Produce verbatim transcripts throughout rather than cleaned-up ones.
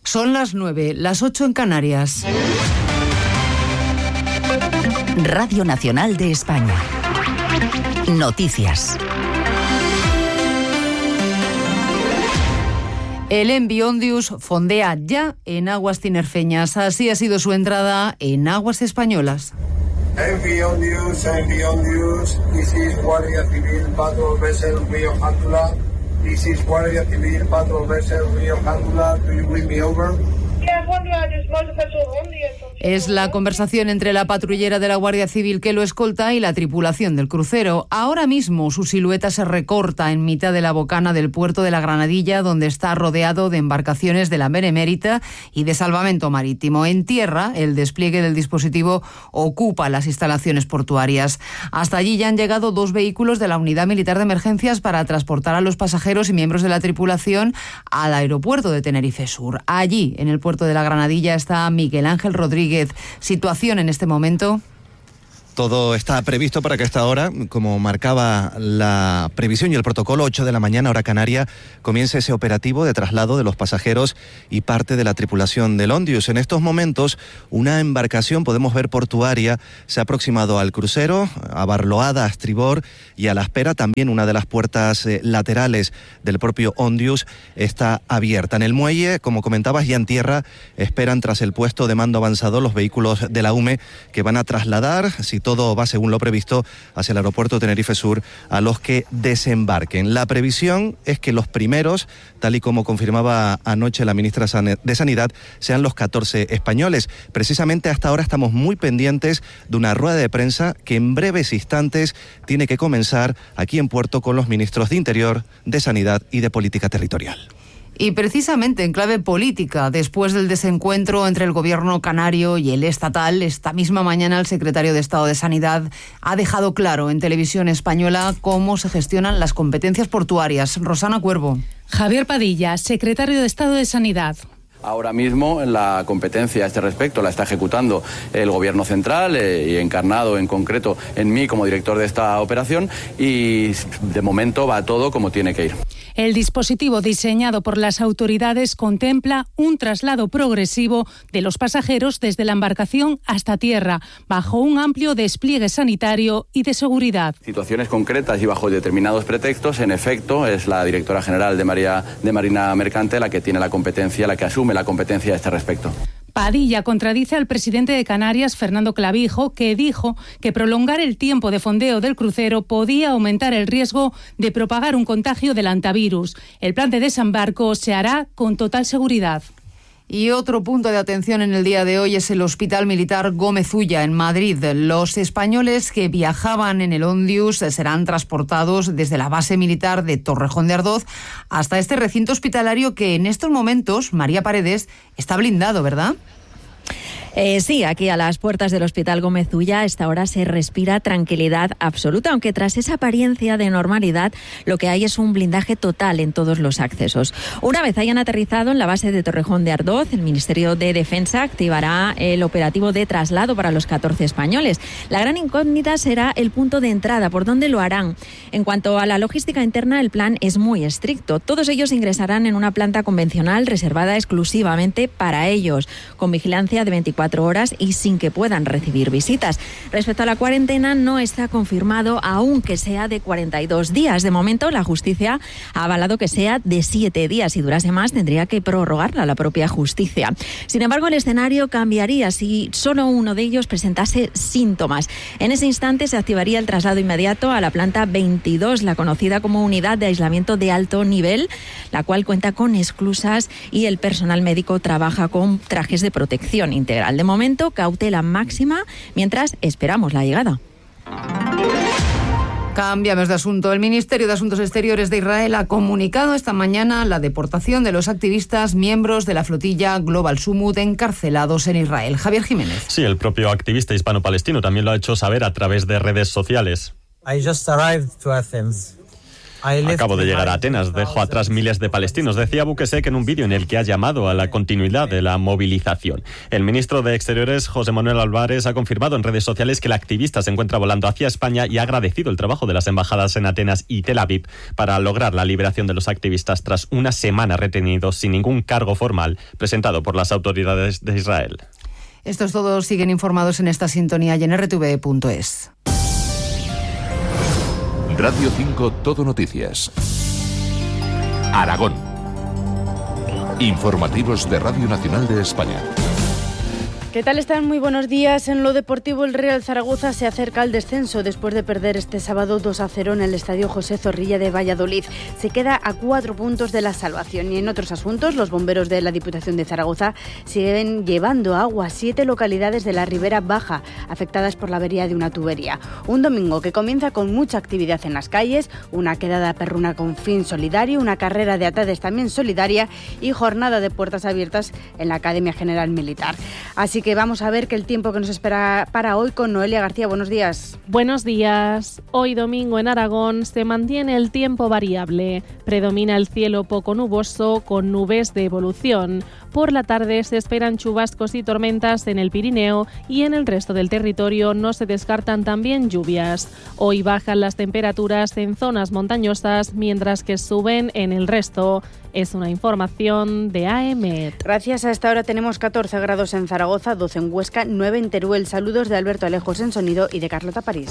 Son las nueve, las ocho en Canarias. Radio Nacional de España. Noticias. El Envi Ondius fondea ya en aguas tinerfeñas. Así ha sido su entrada en aguas españolas. Envi Ondius, Envi Ondius, this is Guardia Civil Patrol Vessel Rio Jándula. This is Guardia Civil Patrol Vessel Rio Jándula. Do you bring me over? Es la conversación entre la patrullera de la Guardia Civil que lo escolta y la tripulación del crucero. Ahora mismo su silueta se recorta en mitad de la bocana del puerto de la Granadilla, donde está rodeado de embarcaciones de la Benemérita y de salvamento marítimo. En tierra, el despliegue del dispositivo ocupa las instalaciones portuarias. Hasta allí ya han llegado dos vehículos de la Unidad Militar de Emergencias para transportar a los pasajeros y miembros de la tripulación al aeropuerto de Tenerife Sur. Allí, en el puerto de la Granadilla, está Miguel Ángel Rodríguez. ¿Situación en este momento? Todo está previsto para que a esta hora, como marcaba la previsión y el protocolo, ocho de la mañana, hora canaria, comience ese operativo de traslado de los pasajeros y parte de la tripulación del Ondius. En estos momentos, una embarcación, podemos ver portuaria, se ha aproximado al crucero, a barloada, a estribor y a la espera. También una de las puertas eh, laterales del propio Ondius está abierta. En el muelle, como comentabas, ya en tierra, esperan tras el puesto de mando avanzado los vehículos de la U M E que van a trasladar, si todo va según lo previsto, hacia el aeropuerto de Tenerife Sur a los que desembarquen. La previsión es que los primeros, tal y como confirmaba anoche la ministra de Sanidad, sean los catorce españoles. Precisamente hasta ahora estamos muy pendientes de una rueda de prensa que en breves instantes tiene que comenzar aquí en Puerto con los ministros de Interior, de Sanidad y de Política Territorial. Y precisamente en clave política, después del desencuentro entre el gobierno canario y el estatal, esta misma mañana el secretario de Estado de Sanidad ha dejado claro en televisión española cómo se gestionan las competencias portuarias. Rosana Cuervo. Javier Padilla, secretario de Estado de Sanidad. Ahora mismo la competencia a este respecto la está ejecutando el Gobierno central eh, y encarnado en concreto en mí como director de esta operación, y de momento va todo como tiene que ir. El dispositivo diseñado por las autoridades contempla un traslado progresivo de los pasajeros desde la embarcación hasta tierra, bajo un amplio despliegue sanitario y de seguridad. Situaciones concretas y bajo determinados pretextos, en efecto, es la directora general de, María, de Marina Mercante la que tiene la competencia, la que asume la competencia a este respecto. Padilla contradice al presidente de Canarias, Fernando Clavijo, que dijo que prolongar el tiempo de fondeo del crucero podía aumentar el riesgo de propagar un contagio del hantavirus. El plan de desembarco se hará con total seguridad. Y otro punto de atención en el día de hoy es el Hospital Militar Gómez Ulla, en Madrid. Los españoles que viajaban en el Ondius serán transportados desde la base militar de Torrejón de Ardoz hasta este recinto hospitalario que en estos momentos, María Paredes, está blindado, ¿verdad? Eh, sí, aquí a las puertas del Hospital Gómez Ulla a esta hora se respira tranquilidad absoluta, aunque tras esa apariencia de normalidad lo que hay es un blindaje total en todos los accesos. Una vez hayan aterrizado en la base de Torrejón de Ardoz, el Ministerio de Defensa activará el operativo de traslado para los catorce españoles. La gran incógnita será el punto de entrada, por dónde lo harán. En cuanto a la logística interna, el plan es muy estricto. Todos ellos ingresarán en una planta convencional reservada exclusivamente para ellos, con vigilancia de veinticuatro horas y sin que puedan recibir visitas. Respecto a la cuarentena, no está confirmado aún que sea de cuarenta y dos días. De momento, la justicia ha avalado que sea de siete días. Si durase más, tendría que prorrogarla la propia justicia. Sin embargo, el escenario cambiaría si solo uno de ellos presentase síntomas. En ese instante se activaría el traslado inmediato a la planta veintidós, la conocida como unidad de aislamiento de alto nivel, la cual cuenta con esclusas y el personal médico trabaja con trajes de protección integral. De momento, cautela máxima mientras esperamos la llegada. Cambiamos de asunto. El Ministerio de Asuntos Exteriores de Israel ha comunicado esta mañana la deportación de los activistas miembros de la flotilla Global Summut encarcelados en Israel. Javier Jiménez. Sí, el propio activista hispano-palestino también lo ha hecho saber a través de redes sociales. I just arrived to Athens. Acabo de llegar a Atenas, dejo atrás miles de palestinos, decía Bukesek en un vídeo en el que ha llamado a la continuidad de la movilización. El ministro de Exteriores, José Manuel Álvarez, ha confirmado en redes sociales que el activista se encuentra volando hacia España y ha agradecido el trabajo de las embajadas en Atenas y Tel Aviv para lograr la liberación de los activistas tras una semana retenidos sin ningún cargo formal presentado por las autoridades de Israel. Estos todos siguen informados en esta sintonía y en r t v punto es. Radio cinco Todo Noticias. Aragón. Informativos de Radio Nacional de España. ¿Qué tal están? Muy buenos días. En lo deportivo, el Real Zaragoza se acerca al descenso después de perder este sábado dos a cero en el Estadio José Zorrilla de Valladolid. Se queda a cuatro puntos de la salvación. Y en otros asuntos, los bomberos de la Diputación de Zaragoza siguen llevando agua a siete localidades de la Ribera Baja, afectadas por la avería de una tubería. Un domingo que comienza con mucha actividad en las calles, una quedada perruna con fin solidario, una carrera de atades también solidaria y jornada de puertas abiertas en la Academia General Militar. Así que vamos a ver qué el tiempo que nos espera para hoy con Noelia García. Buenos días. Buenos días. Hoy domingo en Aragón se mantiene el tiempo variable. Predomina el cielo poco nuboso con nubes de evolución. Por la tarde se esperan chubascos y tormentas en el Pirineo y en el resto del territorio no se descartan también lluvias. Hoy bajan las temperaturas en zonas montañosas mientras que suben en el resto. Es una información de A E M E T. Gracias. A esta hora tenemos catorce grados en Zaragoza, doce en Huesca, nueve en Teruel. Saludos de Alberto Alejos en sonido y de Carlota París.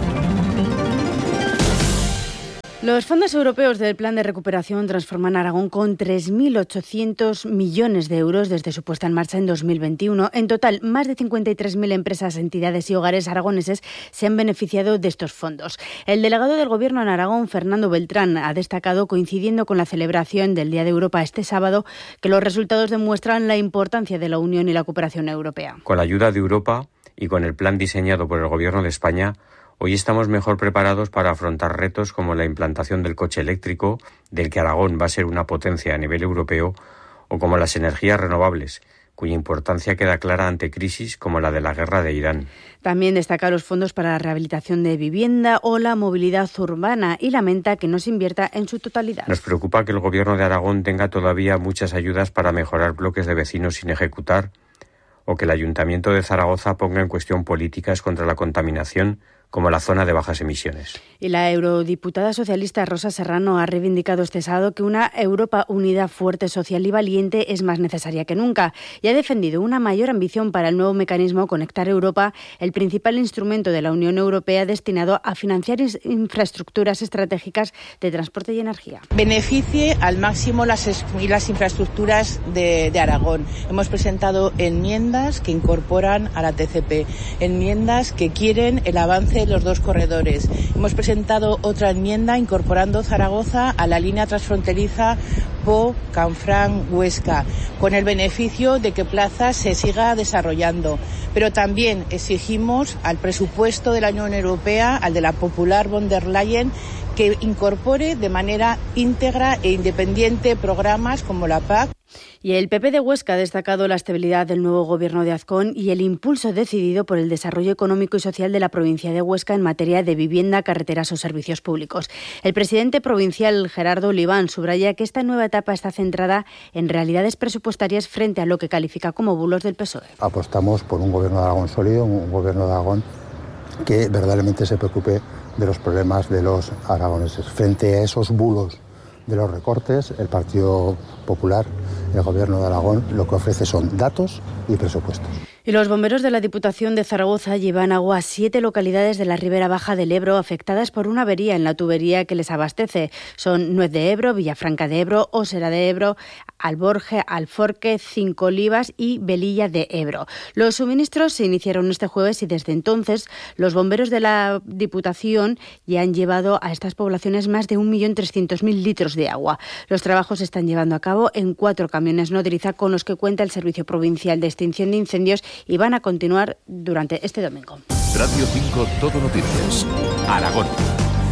Los fondos europeos del Plan de Recuperación transforman Aragón con tres mil ochocientos millones de euros desde su puesta en marcha en dos mil veintiuno. En total, más de cincuenta y tres mil empresas, entidades y hogares aragoneses se han beneficiado de estos fondos. El delegado del Gobierno en Aragón, Fernando Beltrán, ha destacado, coincidiendo con la celebración del Día de Europa este sábado, que los resultados demuestran la importancia de la Unión y la cooperación europea. Con la ayuda de Europa y con el plan diseñado por el Gobierno de España, hoy estamos mejor preparados para afrontar retos como la implantación del coche eléctrico, del que Aragón va a ser una potencia a nivel europeo, o como las energías renovables, cuya importancia queda clara ante crisis como la de la guerra de Irán. También destaca los fondos para la rehabilitación de vivienda o la movilidad urbana y lamenta que no se invierta en su totalidad. Nos preocupa que el Gobierno de Aragón tenga todavía muchas ayudas para mejorar bloques de vecinos sin ejecutar, o que el Ayuntamiento de Zaragoza ponga en cuestión políticas contra la contaminación, como la zona de bajas emisiones. Y la eurodiputada socialista Rosa Serrano ha reivindicado este sábado que una Europa unida, fuerte, social y valiente es más necesaria que nunca y ha defendido una mayor ambición para el nuevo mecanismo Conectar Europa, el principal instrumento de la Unión Europea destinado a financiar infraestructuras estratégicas de transporte y energía. Beneficie al máximo las, y las infraestructuras de, de Aragón. Hemos presentado enmiendas que incorporan a la T C P, enmiendas que quieren el avance de los dos corredores. Hemos presentado otra enmienda incorporando Zaragoza a la línea transfronteriza Po, Canfranc, Huesca, con el beneficio de que Plaza se siga desarrollando. Pero también exigimos al presupuesto de la Unión Europea, al de la popular von der Leyen, que incorpore de manera íntegra e independiente programas como la P A C. Y el P P de Huesca ha destacado la estabilidad del nuevo gobierno de Azcón y el impulso decidido por el desarrollo económico y social de la provincia de Huesca en materia de vivienda, carreteras o servicios públicos. El presidente provincial Gerardo Oliván subraya que esta nueva etapa está centrada en realidades presupuestarias frente a lo que califica como bulos del P S O E. Apostamos por un gobierno de Aragón sólido, un gobierno de Aragón que verdaderamente se preocupe de los problemas de los aragoneses. Frente a esos bulos de los recortes, el Partido Popular, el Gobierno de Aragón, lo que ofrece son datos y presupuestos. Y los bomberos de la Diputación de Zaragoza llevan agua a siete localidades de la Ribera Baja del Ebro afectadas por una avería en la tubería que les abastece. Son Nuez de Ebro, Villafranca de Ebro, Ósera de Ebro, Alborge, Alforque, Cinco Olivas y Velilla de Ebro. Los suministros se iniciaron este jueves y desde entonces los bomberos de la Diputación ya han llevado a estas poblaciones más de un millón trescientos mil litros de agua. Los trabajos se están llevando a cabo en cuatro camiones nodriza con los que cuenta el Servicio Provincial de Extinción de Incendios y van a continuar durante este domingo. Radio cinco Todo Noticias. Aragón.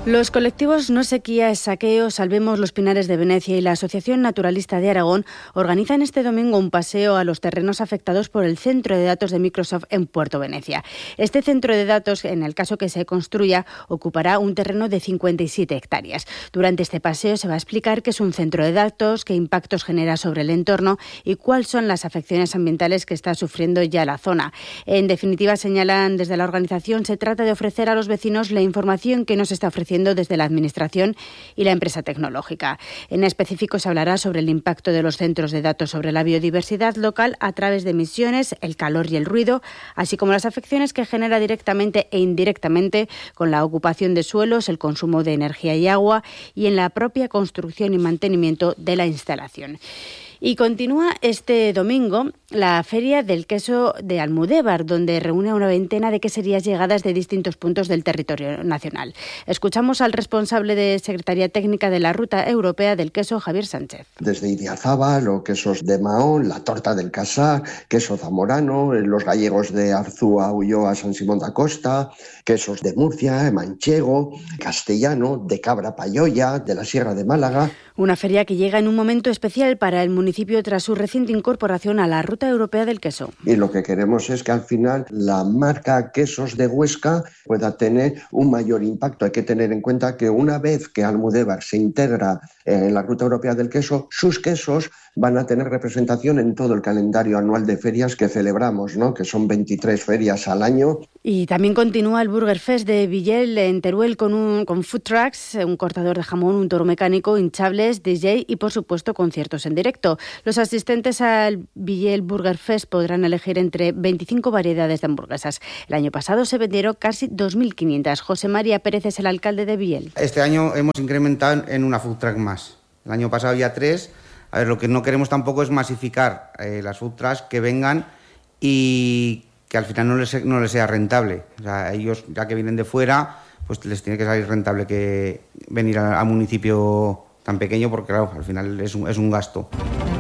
Los colectivos No Sequía, Saqueo, Salvemos los Pinares de Venecia y la Asociación Naturalista de Aragón organizan este domingo un paseo a los terrenos afectados por el centro de datos de Microsoft en Puerto Venecia. Este centro de datos, en el caso que se construya, ocupará un terreno de cincuenta y siete hectáreas. Durante este paseo se va a explicar qué es un centro de datos, qué impactos genera sobre el entorno y cuáles son las afecciones ambientales que está sufriendo ya la zona. En definitiva, señalan desde la organización, se trata de ofrecer a los vecinos la información que nos está ofreciendo desde la Administración y la empresa tecnológica. En específico, se hablará sobre el impacto de los centros de datos sobre la biodiversidad local a través de emisiones, el calor y el ruido, así como las afecciones que genera directamente e indirectamente con la ocupación de suelos, el consumo de energía y agua y en la propia construcción y mantenimiento de la instalación. Y continúa este domingo la Feria del Queso de Almudévar, donde reúne a una veintena de queserías llegadas de distintos puntos del territorio nacional. Escuchamos al responsable de Secretaría Técnica de la Ruta Europea del Queso, Javier Sánchez. Desde Idiazábal, o quesos de Mahón, la torta del Casar, queso zamorano, los gallegos de Arzúa, Ulloa, San Simón da Costa, quesos de Murcia, manchego, castellano, de Cabra Payoya, de la Sierra de Málaga. Una feria que llega en un momento especial para el municipio tras su reciente incorporación a la Ruta Europea del Queso. Y lo que queremos es que al final la marca Quesos de Huesca pueda tener un mayor impacto. Hay que tener en cuenta que una vez que Almudévar se integra en la Ruta Europea del Queso, sus quesos van a tener representación en todo el calendario anual de ferias que celebramos, ¿no? Que son veintitrés ferias al año. Y también continúa el Burger Fest de Villel en Teruel con, un, con food trucks, un cortador de jamón, un toro mecánico, hinchables, D J y, por supuesto, conciertos en directo. Los asistentes al Villel Burger Fest podrán elegir entre veinticinco variedades de hamburguesas. El año pasado se vendieron casi dos mil quinientas. José María Pérez es el alcalde de Villel. Este año hemos incrementado en una food truck más. El año pasado había tres. A ver, lo que no queremos tampoco es masificar eh, las food trucks que vengan y que al final no les, no les sea rentable. O sea, ellos, ya que vienen de fuera, pues les tiene que salir rentable que venir a, a un municipio tan pequeño, porque claro, al final es un, es un gasto.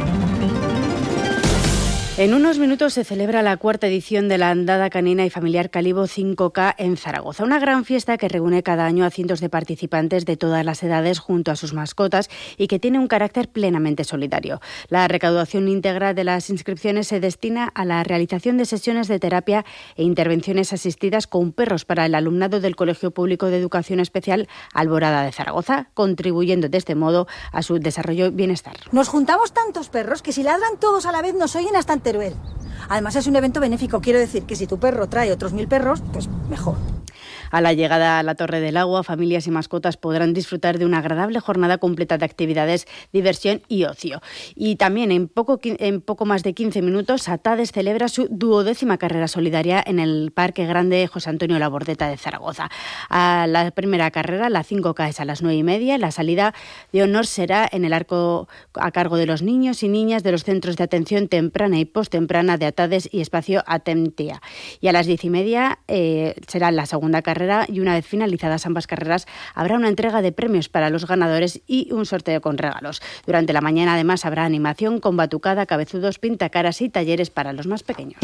En unos minutos se celebra la cuarta edición de la Andada Canina y Familiar Calibo cinco K en Zaragoza, una gran fiesta que reúne cada año a cientos de participantes de todas las edades junto a sus mascotas y que tiene un carácter plenamente solidario. La recaudación íntegra de las inscripciones se destina a la realización de sesiones de terapia e intervenciones asistidas con perros para el alumnado del Colegio Público de Educación Especial Alborada de Zaragoza, contribuyendo de este modo a su desarrollo y bienestar. Nos juntamos tantos perros que si ladran todos a la vez nos oyen hasta en Teruel. Además es un evento benéfico, quiero decir que si tu perro trae otros mil perros, pues mejor. A la llegada a la Torre del Agua, familias y mascotas podrán disfrutar de una agradable jornada completa de actividades, diversión y ocio. Y también en poco, en poco más de quince minutos, Atades celebra su duodécima carrera solidaria en el Parque Grande José Antonio Labordeta de Zaragoza. A la primera carrera, la cinco K, es a las nueve y media. La salida de honor será en el arco a cargo de los niños y niñas de los centros de atención temprana y posttemprana de Atades y Espacio Atentia. Y a las diez y media eh, será la segunda carrera y una vez finalizadas ambas carreras habrá una entrega de premios para los ganadores y un sorteo con regalos. Durante la mañana además habrá animación con batucada, cabezudos, pintacaras y talleres para los más pequeños.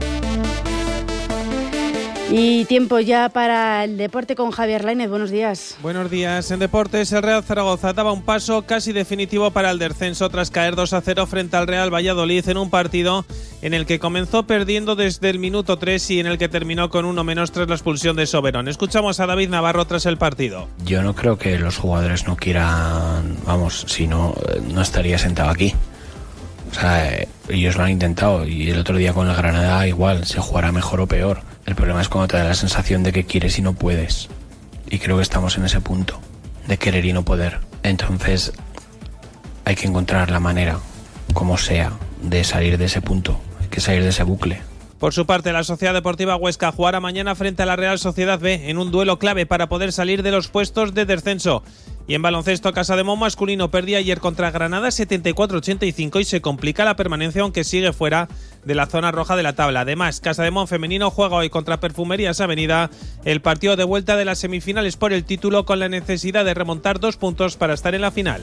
Y tiempo ya para el deporte con Javier Lainez. Buenos días. Buenos días. En deportes, el Real Zaragoza daba un paso casi definitivo para el descenso tras caer dos a cero frente al Real Valladolid en un partido en el que comenzó perdiendo desde el minuto tres y en el que terminó con uno menos tras la expulsión de Soberón. Escuchamos a David Navarro tras el partido. Yo no creo que los jugadores no quieran, vamos, si no, no estaría sentado aquí. O sea, ellos lo han intentado y el otro día con el Granada igual, se jugará mejor o peor. El problema es cuando te da la sensación de que quieres y no puedes. Y creo que estamos en ese punto, de querer y no poder. Entonces, hay que encontrar la manera, como sea, de salir de ese punto. Hay que salir de ese bucle. Por su parte, la Sociedad Deportiva Huesca jugará mañana frente a la Real Sociedad B en un duelo clave para poder salir de los puestos de descenso. Y en baloncesto, Casademón masculino perdía ayer contra Granada setenta y cuatro a ochenta y cinco y se complica la permanencia aunque sigue fuera de la zona roja de la tabla. Además, Casademón femenino juega hoy contra Perfumerías Avenida el partido de vuelta de las semifinales por el título con la necesidad de remontar dos puntos para estar en la final.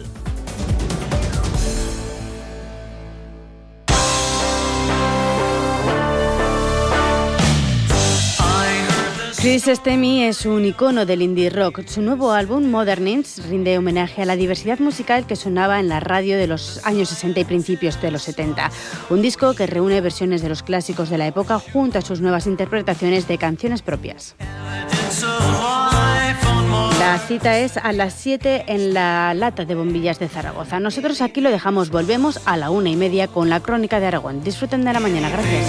Chris Stemmy es un icono del indie rock. Su nuevo álbum, Modernins, rinde homenaje a la diversidad musical que sonaba en la radio de los años sesenta y principios de los setenta. Un disco que reúne versiones de los clásicos de la época junto a sus nuevas interpretaciones de canciones propias. La cita es a las siete en la Lata de Bombillas de Zaragoza. Nosotros aquí lo dejamos, volvemos a la una y media con la Crónica de Aragón. Disfruten de la mañana, gracias.